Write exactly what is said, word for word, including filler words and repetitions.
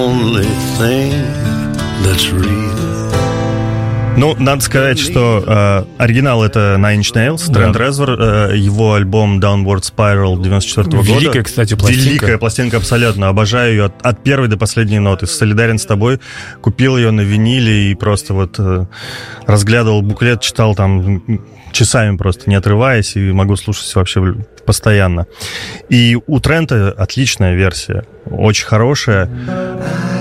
only thing that's real. Ну, надо сказать, что э, оригинал — это Nine Inch Nails, Трент Да. Резнор, э, его альбом Downward Spiral девяносто четвёртого года. Великая, кстати, пластинка. Великая пластинка, абсолютно. Обожаю ее от, от первой до последней ноты. Солидарен с тобой. Купил ее на виниле и просто вот э, разглядывал буклет, читал там часами просто, не отрываясь, и могу слушать вообще постоянно. И у Трента отличная версия, очень хорошая.